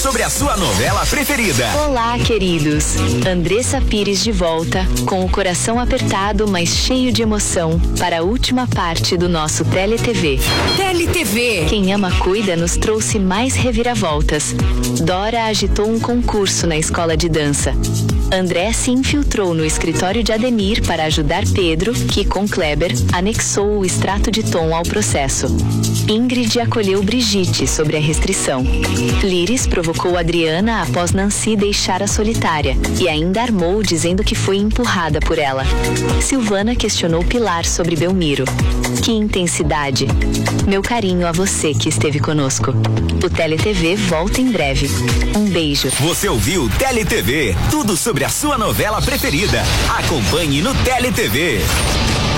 Sobre a sua novela preferida. Olá, queridos. Andressa Pires de volta, com o coração apertado, mas cheio de emoção, para a última parte do nosso TeleTV. TeleTV. Quem ama cuida nos trouxe mais reviravoltas. Dora agitou um concurso na escola de dança. André se infiltrou no escritório de Ademir para ajudar Pedro, que, com Kleber, anexou o extrato de tom ao processo. Ingrid acolheu Brigitte sobre a restrição. Liris provocou Adriana após Nancy deixar a solitária e ainda armou dizendo que foi empurrada por ela. Silvana questionou Pilar sobre Belmiro. Que intensidade! Meu carinho a você que esteve conosco. O TeleTV volta em breve. Um beijo. Você ouviu TeleTV, tudo sobre a sua novela preferida. Acompanhe no TeleTV.